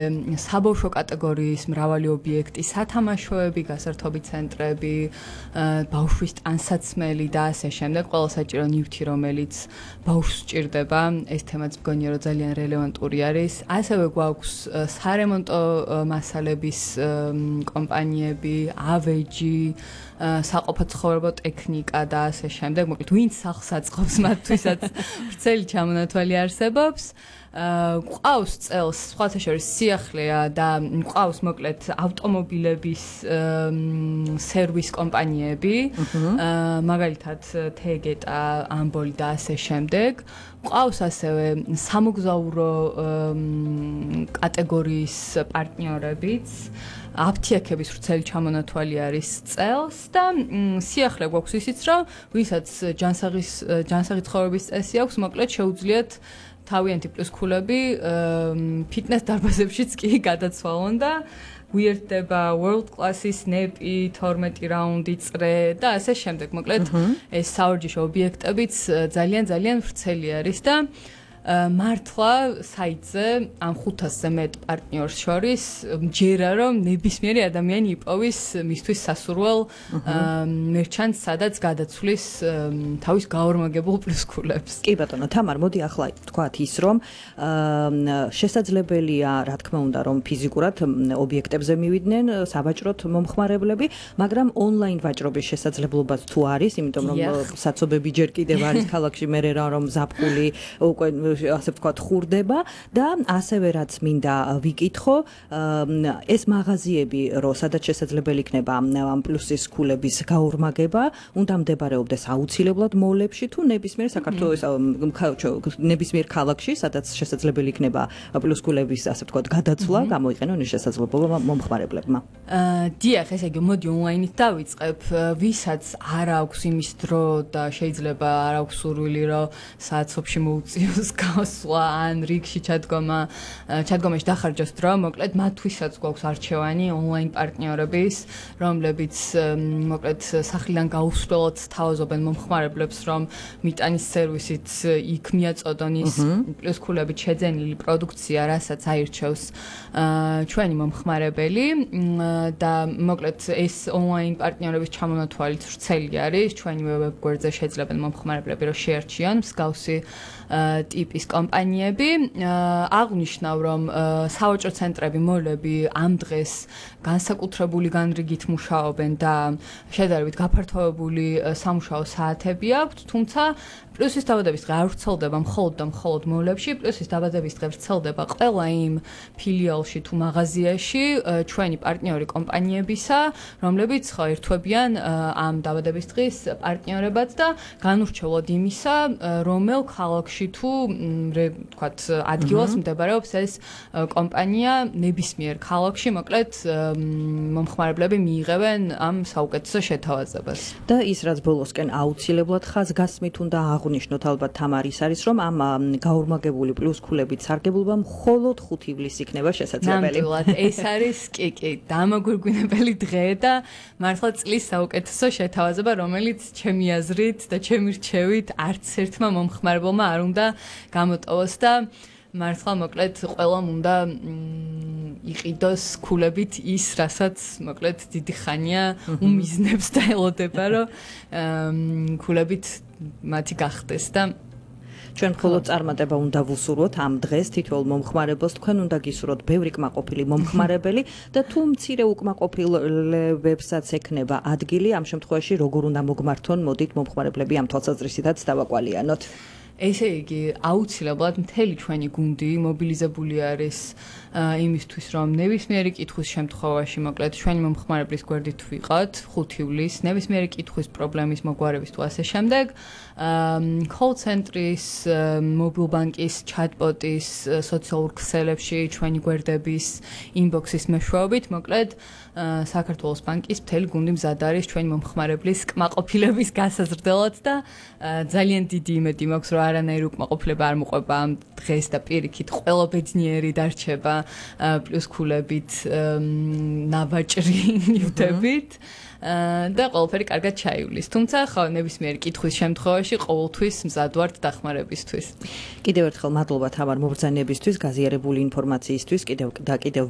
საბავშვო კატეგორიის მრავალი ობიექტი, სათამაშოები, გასართობი ცენტრები, ბავშვის ტანსაცმელი და ასე შემდეგ, ყველა საჭირო ნივთი, რომელიც ბავშვს სჭირდება, ეს თემაც მგონია, რომ ძალიან რელევანტური არის. ასევე გვაქვს სარემონტო მასალების კომპანიები, ავეჯი, საყოფაცხოვრებო ტექნიკა და ასე შემდეგ. მოკლედ, ვინც სახლს აწყობს, მათთვისაც ვრცელი ჩამონათვალი არსებობს. ყავს წელს სხვათა შორის სიახლეა და ყავს მოკლედ ავტომობილების სერვის კომპანიები, მაგალითად თეგეტა, ამბოლი და ასე შემდეგ. ყავს ასევე სამოგზაურო კატეგორიის პარტნიორებიც, აფთიაქების ვრცელი ჩამონათვალი არის წელს და სიახლე გვაქვს ისიც, რომ ვისაც ჯანსაღი ცხოვრების წესი აქვს, მოკლედ შეუძლიათ თავიანთი პლუს ქულები ფიტნეს დარბაზებშიც კი გადაცვალონ და გვიერთდება world class-ის ნეპი, 12 რაუნდი წრე და ასე შემდეგ. მოკლედ ეს საორჯიშო ობიექტებიც ძალიან ვრცელი არის და მართლა საიტზე ამ 500-ზე მეტ პარტნიორს შორის მჯერა რომ ნებისმიერი ადამიანი იპოვის მისთვის სასურველ მერჩანტს, სადაც გადაცვლის თავის გაორმაგებულ პლუსქულებს. კი ბატონო, თამარ, მოდი ახლა ვთქვათ ის, რომ შესაძლებელია, რა თქმა უნდა, რომ ფიზიკურად ობიექტებზე მივიდნენ საბაჭროთ მომხმარებლები, მაგრამ ონლაინ ვაჭრობის შესაძლებლობაც თუ არის, იმიტომ რომ საცობები ჯერ კიდევ არის ქალაქში, მე რა რომ ზაფხული უკვე ასე ვთქვათ ხურდება და ასევე რაც მინდა ვიკითხო, ეს მაღაზიები, რომ სადაც შესაძლებელი იქნება ამ პლუსის ქულების გაორმაგება, უნდა მდებარეობდეს აუცილებლად მოლებში თუ ნებისმიერ საქართველოს ნებისმიერ ქალაქში, სადაც შესაძლებელი იქნება პლუს ქულების ასე ვთქვათ გადაცვლა, გამოიყენონ ეს შესაძლებლობა მომხმარებლებმა. დიახ, ესე იგი, მოდი ონლაინით დავიწყებ, ვისაც არ აქვს იმის დრო და შეიძლება არ აქვს სურვილი, რომ საათსობში მოუწიოს გასვლა ან რიგში ჩადგომაში დახარჯოს დრო, მოკლედ მათთვისაც გვაქვს არჩევანი ონლაინ პარტნიორების, რომლებიც მოკლედ სახლიდან გაუსვლელად თავაზობენ მომხმარებლებს, რომ მიტანის სერვისით იქ მიაწოდონ ის პლუს ქულებით შეძენილი პროდუქცია, რასაც აირჩევს ჩვენი მომხმარებელი და მოკლედ ეს ონლაინ პარტნიორების ჩამონათვალიც ვრცელი არის, ჩვენი ვებ გვერდზე შეძლებენ მომხმარებლები, რომ შეარჩიონ მსგავსი ტიპის კომპანიები. აღნიშნავ, რომ სავაჭრო ცენტრები, მოლები ამ დღეს განსაკუთრებული განრიგით მუშაობენ და შედარებით გაფართოებული სამუშაო საათები აქვთ, თუმცა პლუსის დაბადების დღე არ ვრცელდება მხოლოდ და მხოლოდ მოლებში, პლუსის დაბადების დღე ვრცელდება ყველა იმ ფილიალში თუ მაღაზიაში ჩვენი პარტნიორი კომპანიებისა, რომლებიც ერთვებიან ამ დაბადების დღის პარტნიორებად და განურჩევლად იმისა, რომელ ქალაქში თუ ვთქვათ ადგილას მდებარეობს ეს კომპანია ნებისმიერ ქალაქში, მოკლედ მომხმარებლები მიიღებენ ამ საუკეთესო შეთავაზებას. და ის რაც ბოლოსკენ აუცილებლად ხაზგასმით უნდა აღნიშნოთ, ალბათ თამარის არის, რომ ამ გაორმაგებული პლუს ქულებით სარგებლობა მხოლოდ 5 ივლისს იქნება შესაძლებელი. ნამდვილად, ეს არის კი დამაგვირგვინებელი დღე და მართლა წლის საუკეთესო შეთავაზება, რომელიც ჩემი აზრით და ჩემი რჩევით არც ერთმა მომხმარებელმა არ უნდა გამოტოვოს და მართლა მოკლედ ყველამ უნდა იყიდოს ქულებით ის, რასაც მოკლედ დიდი ხანია უმიზნებს და ელოდება, რომ ქულებით მათი გახდეს და ჩვენ მხოლოდ წარმატება უნდა ვუსურვოთ ამ დღეს თითოეულ მომხმარებელს, თქვენ უნდა გისურვოთ ბევრი კმაყოფილი მომხმარებელი და თუ მცირე უკმაყოფილებებსაც ექნება ადგილი, ამ შემთხვევაში როგორ უნდა მოგმართონ, მოდით მომხმარებლები ამ თვალსაზრისითაც დავაკვალიანოთ. ესე იგი, აუცილებლად მთელი ჩვენი გუნდი მობილიზებული არის იმისთვის, რომ ნებისმიერი კითხვის შემთხვევაში, მოკლედ ჩვენი მომხმარებლის გვერდით ვიყავთ 5 ივლისს, ნებისმიერი კითხვის პრობლემის მოგვარების თუ ასე შემდეგ, call ცენტრის, მობილბანკის, ჩატბოტის, სოციალურ ქსელებში ჩვენი გვერდების ინბოქსის მეშვეობით, მოკლედ საქართველოს ბანკის მთელი გუნდი მზად არის ჩვენი მომხმარებლის კმაყოფილების გასაზრდელად და ძალიან დიდი იმედი მაქვს, რომ არანაირი უკმაყოფილება არ მოყვება ამ დღეს და პირიქით ყველა ბედნიერი დარჩება პლუს ქულებით ნავაჭრი ნივთებით და ყველაფერი კარგად ჩაივლის. თუმცა ხო ნებისმიერი კითხვის შემთხვევაში ყოველთვის მზად ვართ დახმარებისთვის. კიდევ ერთხელ მადლობა თამარ მობრძანებისთვის, გაზიარებული ინფორმაციისთვის, კიდევ